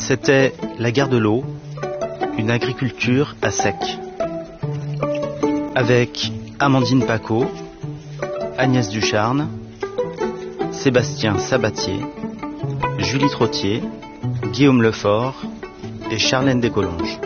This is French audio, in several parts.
C'était la guerre de l'eau, une agriculture à sec. Avec Amandine Pacaud, Agnès Ducharne, Sébastien Sabatier, Julie Trottier, Guillaume Lefort et Charlène Descolonges.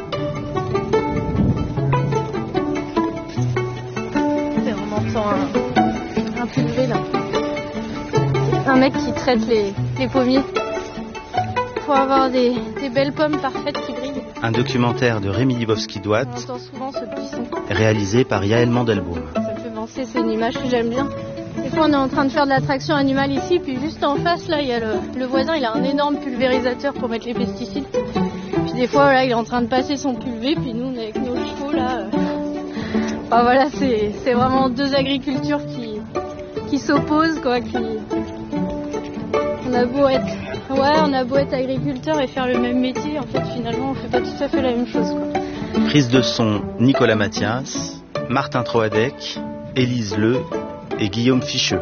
On entend un pulvé là. Un mec qui traite les pommiers pour avoir des belles pommes parfaites qui brillent. Un documentaire de Rémi Libowski-Douat, On entend souvent ce buisson. réalisé par Yaël Mandelbaum. Ça me fait penser, c'est une image que j'aime bien. Des fois on est en train de faire de l'attraction animale ici, puis juste en face là il y a le voisin, il a un énorme pulvérisateur pour mettre les pesticides. Puis des fois voilà, il est en train de passer son pulvé, puis nous on est avec nos chevaux là. Enfin voilà, c'est vraiment deux agricultures qui s'opposent quoi. On a beau être agriculteur et faire le même métier, en fait finalement on fait pas tout à fait la même chose quoi. Prise de son Nicolas Mathias, Martin Troadec, Élise Le et Guillaume Ficheux.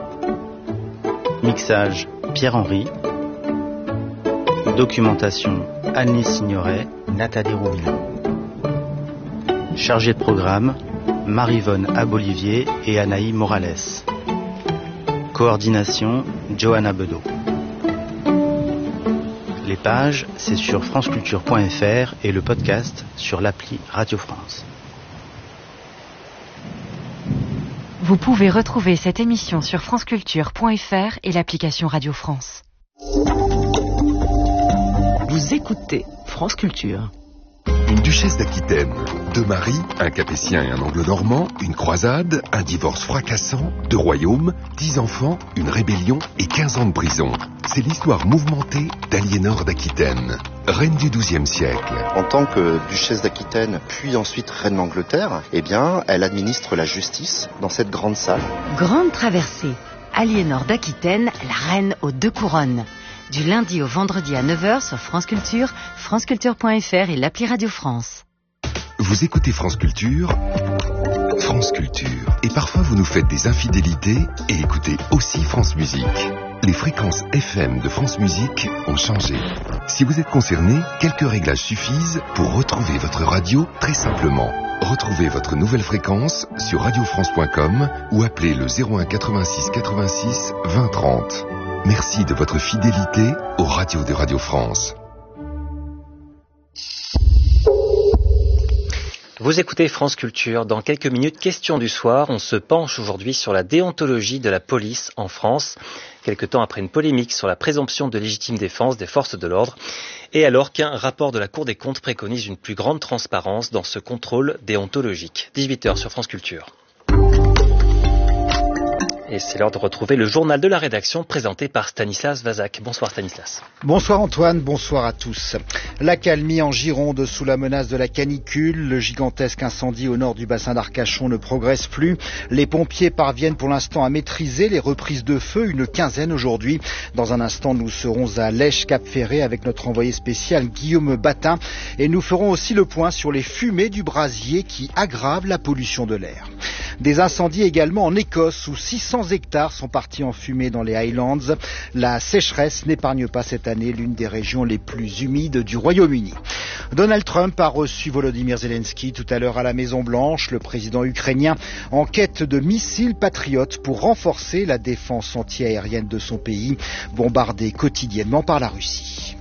Mixage Pierre-Henry. Documentation Anne-Lise Signoret, Nathalie Rouvillon. Chargé de programme Maryvonne Abolivier et Anaï Morales. Coordination Johanna Bedeau. Les pages, c'est sur franceculture.fr et le podcast sur l'appli Radio France. Vous pouvez retrouver cette émission sur franceculture.fr et l'application Radio France. Vous écoutez France Culture. Une duchesse d'Aquitaine, deux maris, un capétien et un anglo-normand, une croisade, un divorce fracassant, deux royaumes, 10 enfants, une rébellion et 15 ans de prison. C'est l'histoire mouvementée d'Aliénor d'Aquitaine, reine du XIIe siècle. En tant que duchesse d'Aquitaine, puis ensuite reine d'Angleterre, eh bien, elle administre la justice dans cette grande salle. Grande traversée. Aliénor d'Aquitaine, la reine aux deux couronnes. Du lundi au vendredi à 9h sur France Culture, franceculture.fr et l'appli Radio France. Vous écoutez France Culture, France Culture. Et parfois vous nous faites des infidélités et écoutez aussi France Musique. Les fréquences FM de France Musique ont changé. Si vous êtes concerné, quelques réglages suffisent pour retrouver votre radio très simplement. Retrouvez votre nouvelle fréquence sur radiofrance.com ou appelez le 01 86 86 20 30. Merci de votre fidélité aux radios de Radio France. Vous écoutez France Culture. Dans quelques minutes, question du soir. On se penche aujourd'hui sur la déontologie de la police en France, quelque temps après une polémique sur la présomption de légitime défense des forces de l'ordre, et alors qu'un rapport de la Cour des comptes préconise une plus grande transparence dans ce contrôle déontologique. 18h sur France Culture. Et c'est l'heure de retrouver le journal de la rédaction présenté par Stanislas Vazak. Bonsoir Stanislas. Bonsoir Antoine, bonsoir à tous. L'accalmie en Gironde sous la menace de la canicule. Le gigantesque incendie au nord du bassin d'Arcachon ne progresse plus. Les pompiers parviennent pour l'instant à maîtriser les reprises de feu, une quinzaine aujourd'hui. Dans un instant, nous serons à Lèche-Cap-Ferré avec notre envoyé spécial Guillaume Batin. Et nous ferons aussi le point sur les fumées du brasier qui aggravent la pollution de l'air. Des incendies également en Écosse où 600 hectares sont partis en fumée dans les Highlands. La sécheresse n'épargne pas cette année l'une des régions les plus humides du Royaume-Uni. Donald Trump a reçu Volodymyr Zelensky tout à l'heure à la Maison-Blanche. Le président ukrainien en quête de missiles patriotes pour renforcer la défense anti-aérienne de son pays, bombardé quotidiennement par la Russie.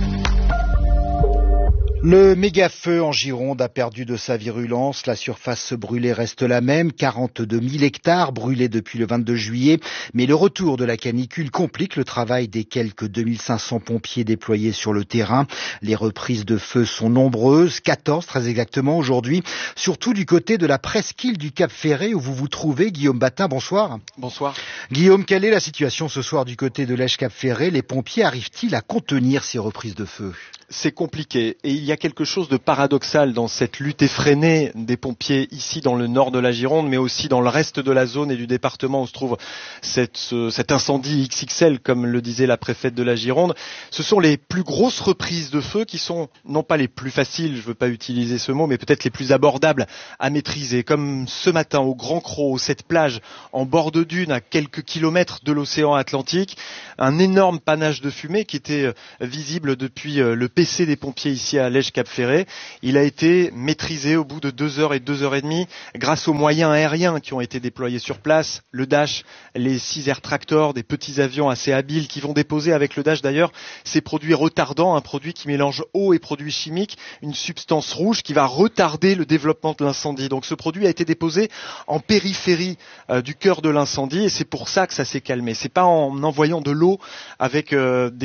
Le méga-feu en Gironde a perdu de sa virulence. La surface brûlée reste la même, 42 000 hectares brûlés depuis le 22 juillet. Mais le retour de la canicule complique le travail des quelques 2500 pompiers déployés sur le terrain. Les reprises de feu sont nombreuses, 14 très exactement aujourd'hui, surtout du côté de la presqu'île du Cap-Ferré où vous vous trouvez. Guillaume Batin, bonsoir. Bonsoir. Guillaume, quelle est la situation ce soir du côté de Lèche-Cap-Ferré? Les pompiers arrivent-ils à contenir ces reprises de feu? C'est compliqué et il y a quelque chose de paradoxal dans cette lutte effrénée des pompiers ici dans le nord de la Gironde, mais aussi dans le reste de la zone et du département où se trouve cet incendie XXL, comme le disait la préfète de la Gironde. Ce sont les plus grosses reprises de feu qui sont non pas les plus faciles, je ne veux pas utiliser ce mot, mais peut-être les plus abordables à maîtriser. Comme ce matin au Grand Cros, cette plage en bord de dune à quelques kilomètres de l'océan Atlantique, un énorme panache de fumée qui était visible depuis le Pays l'APC des pompiers ici à Lège-Cap-Ferré. Il a été maîtrisé au bout de 2 heures et 2 heures et demie grâce aux moyens aériens qui ont été déployés sur place. Le Dash, les 6 Air Tractor, des petits avions assez habiles qui vont déposer avec le Dash d'ailleurs ces produits retardants, un produit qui mélange eau et produits chimiques, une substance rouge qui va retarder le développement de l'incendie. Donc ce produit a été déposé en périphérie du cœur de l'incendie et c'est pour ça que ça s'est calmé. C'est pas en envoyant de l'eau avec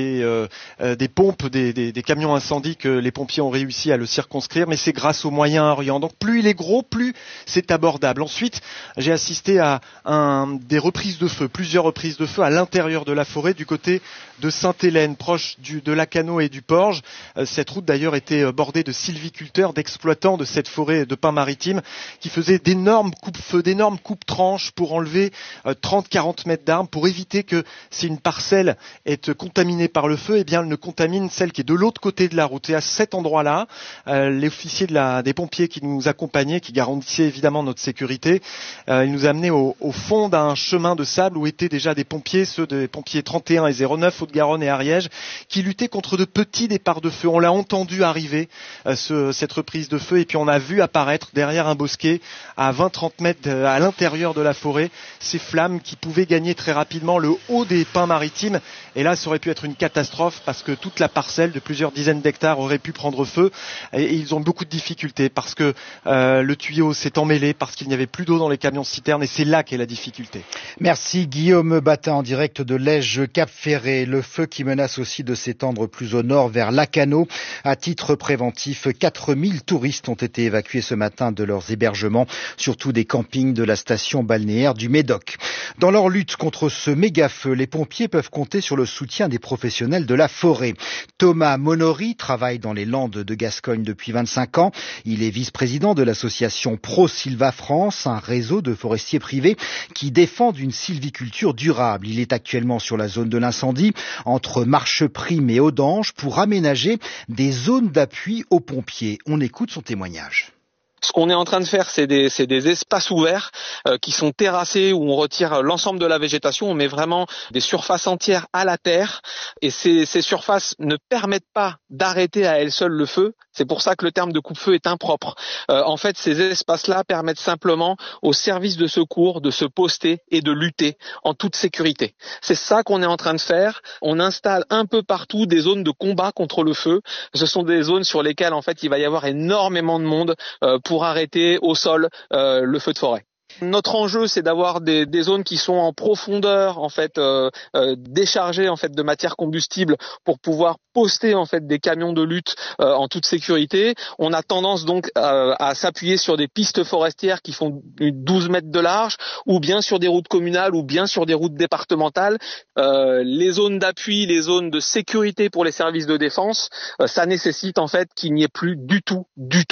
des pompes, des camions incendies que les pompiers ont réussi à le circonscrire, mais c'est grâce aux moyens aériens. Donc plus il est gros, plus c'est abordable. Ensuite, j'ai assisté à plusieurs reprises de feu à l'intérieur de la forêt du côté de Sainte-Hélène, proche de Lacanau et du Porge. Cette route d'ailleurs était bordée de sylviculteurs, d'exploitants de cette forêt de pins maritimes qui faisaient d'énormes coupe-feux, d'énormes coupe-tranches pour enlever 30-40 mètres d'arbres pour éviter que si une parcelle est contaminée par le feu, eh bien elle ne contamine celle qui est de l'autre côté de la route. Et à cet endroit-là, les officiers des pompiers qui nous accompagnaient, qui garantissaient évidemment notre sécurité, ils nous amenaient au fond d'un chemin de sable où étaient déjà des pompiers, ceux des pompiers 31 et 09, Haute-Garonne et Ariège, qui luttaient contre de petits départs de feu. On l'a entendu arriver, cette reprise de feu, et puis on a vu apparaître derrière un bosquet, à 20-30 mètres à l'intérieur de la forêt, ces flammes qui pouvaient gagner très rapidement le haut des pins maritimes. Et là, ça aurait pu être une catastrophe parce que toute la parcelle de plusieurs dizaines d'hectares aurait pu prendre feu. Et ils ont beaucoup de difficultés parce que le tuyau s'est emmêlé, parce qu'il n'y avait plus d'eau dans les camions citernes, et c'est là qu'est la difficulté. Merci Guillaume Batin en direct de Lège-Cap-Ferré. Le feu qui menace aussi de s'étendre plus au nord vers Lacanau. À titre préventif, 4000 touristes ont été évacués ce matin de leurs hébergements, surtout des campings de la station balnéaire du Médoc. Dans leur lutte contre ce méga-feu, les pompiers peuvent compter sur le soutien des professionnels de la forêt. Thomas Monori travaille dans les Landes de Gascogne depuis 25 ans. Il est vice-président de l'association Pro Silva France, un réseau de forestiers privés qui défendent une sylviculture durable. Il est actuellement sur la zone de l'incendie, entre Marcheprime et Audange, pour aménager des zones d'appui aux pompiers. On écoute son témoignage. Ce qu'on est en train de faire, c'est des espaces ouverts qui sont terrassés, où on retire l'ensemble de la végétation, on met vraiment des surfaces entières à la terre, et ces surfaces ne permettent pas d'arrêter à elles seules le feu. C'est pour ça que le terme de coupe-feu est impropre. En fait, ces espaces-là permettent simplement aux services de secours de se poster et de lutter en toute sécurité. C'est ça qu'on est en train de faire. On installe un peu partout des zones de combat contre le feu. Ce sont des zones sur lesquelles, en fait, il va y avoir énormément de monde pour arrêter au sol le feu de forêt. Notre enjeu, c'est d'avoir des zones qui sont en profondeur, en fait, déchargées en fait de matière combustible pour pouvoir poster en fait des camions de lutte en toute sécurité. On a tendance donc à s'appuyer sur des pistes forestières qui font 12 mètres de large, ou bien sur des routes communales, ou bien sur des routes départementales. Les zones d'appui, les zones de sécurité pour les services de défense, ça nécessite en fait qu'il n'y ait plus du tout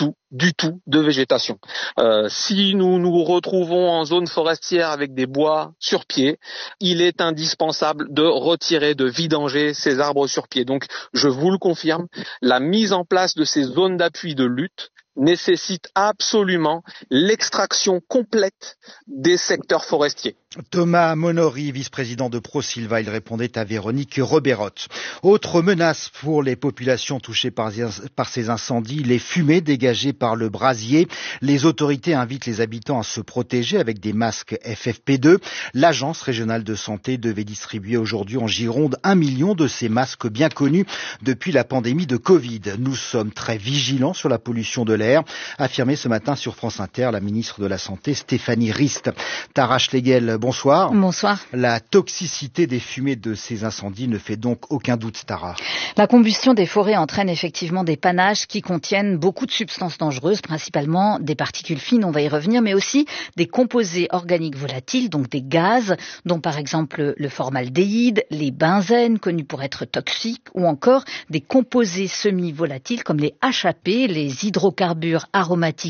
de végétation. Si nous nous retrouvons en zone forestière avec des bois sur pied, il est indispensable de retirer, de vidanger ces arbres sur pied. Donc, je vous le confirme, la mise en place de ces zones d'appui de lutte nécessite absolument l'extraction complète des secteurs forestiers. Thomas Monori, vice-président de Pro Silva, il répondait à Véronique Roberotte. Autre menace pour les populations touchées par ces incendies, les fumées dégagées par le brasier. Les autorités invitent les habitants à se protéger avec des masques FFP2. L'Agence régionale de santé devait distribuer aujourd'hui en Gironde 1 million de ces masques bien connus depuis la pandémie de Covid. Nous sommes très vigilants sur la pollution de l'air, affirmé ce matin sur France Inter la ministre de la Santé Stéphanie Rist. Tara Schlegel, bonsoir. Bonsoir. La toxicité des fumées de ces incendies ne fait donc aucun doute, Tara. La combustion des forêts entraîne effectivement des panaches qui contiennent beaucoup de substances dangereuses, principalement des particules fines, on va y revenir, mais aussi des composés organiques volatiles, donc des gaz, dont par exemple le formaldéhyde, les benzènes, connus pour être toxiques, ou encore des composés semi-volatiles comme les HAP, les hydrocarbures aromatiques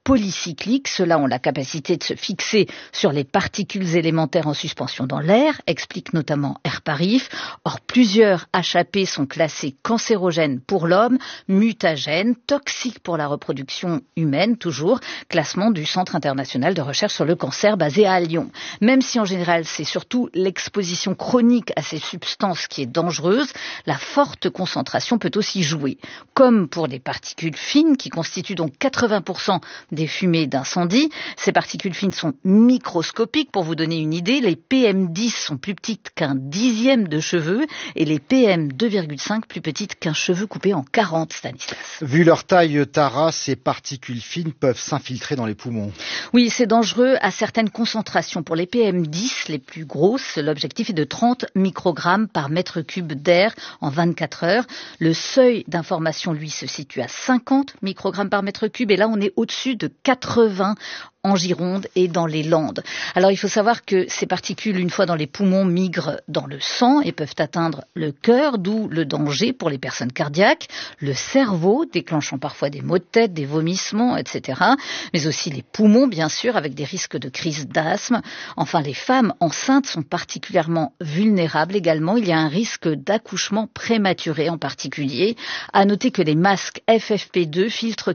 polycycliques. Ceux-là ont la capacité de se fixer sur les particules élémentaires en suspension dans l'air, explique notamment Airparif. Or, plusieurs HAP sont classés cancérogènes pour l'homme, mutagènes, toxiques pour la reproduction humaine, toujours, classement du Centre international de recherche sur le cancer basé à Lyon. Même si en général c'est surtout l'exposition chronique à ces substances qui est dangereuse, la forte concentration peut aussi jouer. Comme pour les particules fines qui constituent donc 80% des fumées d'incendie, ces particules fines sont microscopiques. Pour vous donner une idée, les PM10 sont plus petites qu'un dixième de cheveux et les PM2,5 plus petites qu'un cheveu coupé en 40, Stanislas. Vu leur taille, Tara, ces particules fines peuvent s'infiltrer dans les poumons. Oui, c'est dangereux à certaines concentrations. Pour les PM10, les plus grosses, l'objectif est de 30 microgrammes par mètre cube d'air en 24 heures. Le seuil d'information, lui, se situe à 50 microgrammes par mètre cube et là, on est au-dessus de 80 en Gironde et dans les Landes. Alors il faut savoir que ces particules, une fois dans les poumons, migrent dans le sang et peuvent atteindre le cœur, d'où le danger pour les personnes cardiaques, le cerveau, déclenchant parfois des maux de tête, des vomissements, etc. Mais aussi les poumons, bien sûr, avec des risques de crise d'asthme. Enfin, les femmes enceintes sont particulièrement vulnérables également. Il y a un risque d'accouchement prématuré en particulier. À noter que les masques FFP2 filtrent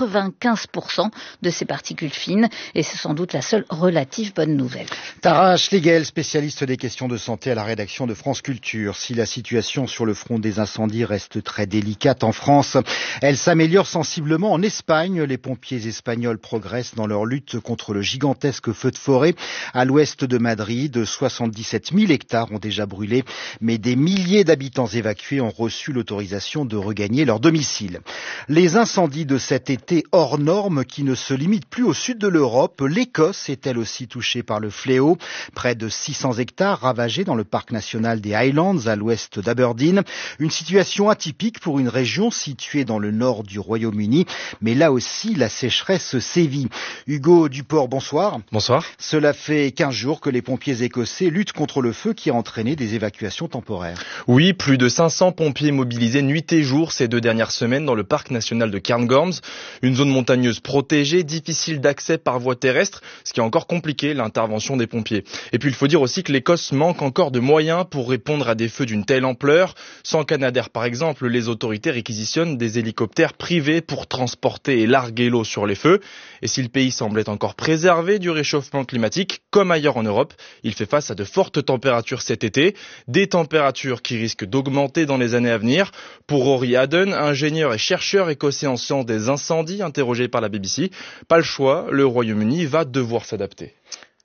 95% de ces particules fines. Et c'est sans doute la seule relative bonne nouvelle. Tara Schlegel, spécialiste des questions de santé à la rédaction de France Culture. Si la situation sur le front des incendies reste très délicate en France, elle s'améliore sensiblement en Espagne. Les pompiers espagnols progressent dans leur lutte contre le gigantesque feu de forêt. À l'ouest de Madrid, 77 000 hectares ont déjà brûlé, mais des milliers d'habitants évacués ont reçu l'autorisation de regagner leur domicile. Les incendies de cet été hors normes qui ne se limitent plus au sud de l'Europe. L'Écosse est elle aussi touchée par le fléau. Près de 600 hectares ravagés dans le parc national des Highlands à l'ouest d'Aberdeen. Une situation atypique pour une région située dans le nord du Royaume-Uni. Mais là aussi, la sécheresse sévit. Hugo Duport, bonsoir. Bonsoir. Cela fait 15 jours que les pompiers écossais luttent contre le feu qui a entraîné des évacuations temporaires. Oui, plus de 500 pompiers mobilisés nuit et jour ces 2 dernières semaines dans le parc national de Cairngorms. Une zone montagneuse protégée, difficile d'accès par voie terrestre, ce qui a encore compliqué l'intervention des pompiers. Et puis il faut dire aussi que l'Écosse manque encore de moyens pour répondre à des feux d'une telle ampleur. Sans Canadair par exemple, les autorités réquisitionnent des hélicoptères privés pour transporter et larguer l'eau sur les feux. Et si le pays semblait encore préservé du réchauffement climatique, comme ailleurs en Europe, il fait face à de fortes températures cet été, des températures qui risquent d'augmenter dans les années à venir. Pour Rory Hadden, ingénieur et chercheur écossais en sciences des incendies, interrogé par la BBC, pas le choix, le Royaume-Uni va devoir s'adapter.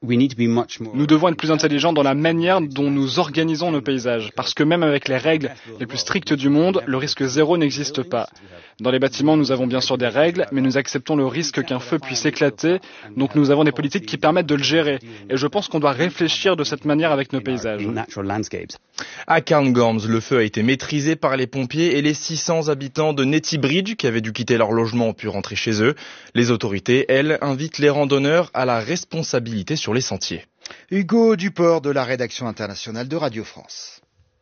Nous devons être plus intelligents dans la manière dont nous organisons nos paysages, parce que même avec les règles les plus strictes du monde, le risque zéro n'existe pas. Dans les bâtiments, nous avons bien sûr des règles, mais nous acceptons le risque qu'un feu puisse éclater, donc nous avons des politiques qui permettent de le gérer. Et je pense qu'on doit réfléchir de cette manière avec nos paysages. À Cairngorms, le feu a été maîtrisé par les pompiers et les 600 habitants de Netty Bridge qui avaient dû quitter leur logement ont pu rentrer chez eux. Les autorités, elles, invitent les randonneurs à la responsabilité sur les sentiers. Hugo Duport de la rédaction internationale de Radio France.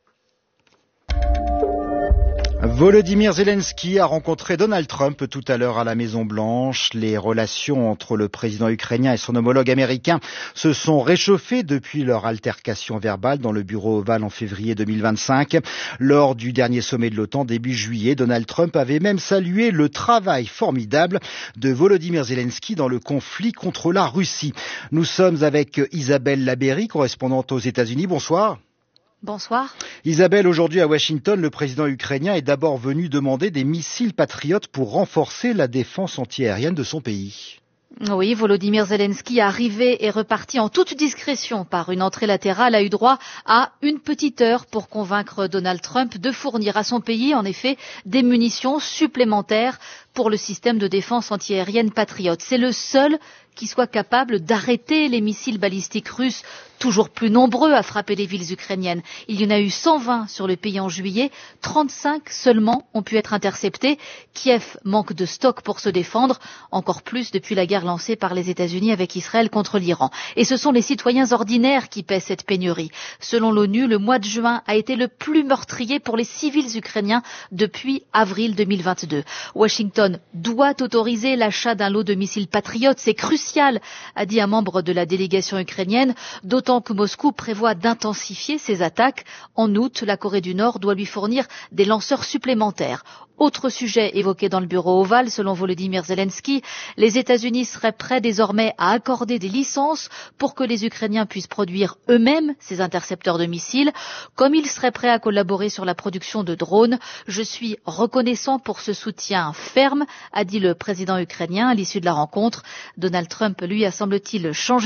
Volodymyr Zelensky a rencontré Donald Trump tout à l'heure à la Maison-Blanche. Les relations entre le président ukrainien et son homologue américain se sont réchauffées depuis leur altercation verbale dans le bureau ovale en février 2025. Lors du dernier sommet de l'OTAN début juillet, Donald Trump avait même salué le travail formidable de Volodymyr Zelensky dans le conflit contre la Russie. Nous sommes avec Isabelle Labéry, correspondante aux États-Unis. Bonsoir. Bonsoir. Isabelle, aujourd'hui à Washington, le président ukrainien est d'abord venu demander des missiles patriotes pour renforcer la défense antiaérienne de son pays. Oui, Volodymyr Zelensky, arrivé et reparti en toute discrétion par une entrée latérale, a eu droit à une petite heure pour convaincre Donald Trump de fournir à son pays, en effet, des munitions supplémentaires pour le système de défense antiaérienne Patriot. C'est le seul qui soit capable d'arrêter les missiles balistiques russes, toujours plus nombreux à frapper les villes ukrainiennes. Il y en a eu 120 sur le pays en juillet, 35 seulement ont pu être interceptés. Kiev manque de stock pour se défendre, encore plus depuis la guerre lancée par les États-Unis avec Israël contre l'Iran. Et ce sont les citoyens ordinaires qui paient cette pénurie. Selon l'ONU, le mois de juin a été le plus meurtrier pour les civils ukrainiens depuis avril 2022. Washington Washington doit autoriser l'achat d'un lot de missiles Patriot. C'est crucial, a dit un membre de la délégation ukrainienne, d'autant que Moscou prévoit d'intensifier ses attaques. En août, la Corée du Nord doit lui fournir des lanceurs supplémentaires. Autre sujet évoqué dans le bureau ovale, selon Volodymyr Zelensky, les États-Unis seraient prêts désormais à accorder des licences pour que les Ukrainiens puissent produire eux-mêmes ces intercepteurs de missiles, comme ils seraient prêts à collaborer sur la production de drones. Je suis reconnaissant pour ce soutien ferme, a dit le président ukrainien à l'issue de la rencontre. Donald Trump, lui, a semble-t-il changé